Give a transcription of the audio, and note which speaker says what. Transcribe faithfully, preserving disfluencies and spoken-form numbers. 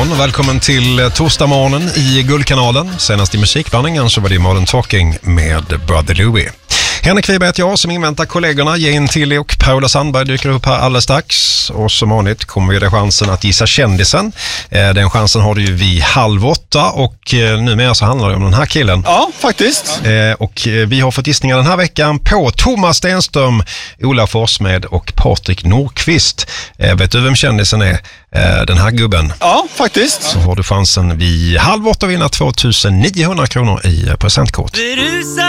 Speaker 1: morgon och välkommen till torsdag morgonen i Guldkanalen. Senast i musikblandningen så var det Modern Talking med Brother Louie. Henrik Wiberg heter jag som inväntar kollegorna. Jane Tilly och Paula Sandberg dyker upp här alldeles strax. Och som vanligt kommer vi det chansen att gissa kändisen. Den chansen har du ju vid halv åtta och numera så handlar det om den här killen.
Speaker 2: Ja, faktiskt.
Speaker 1: Och vi har fått gissningar den här veckan på Thomas Stenström, Ola Forsmed och Patrik Nordqvist. Vet du vem kändisen är? Den här gubben.
Speaker 2: Ja, faktiskt.
Speaker 1: Så har du chansen vid halv åtta att vinna tvåtusen niohundra kronor i presentkort.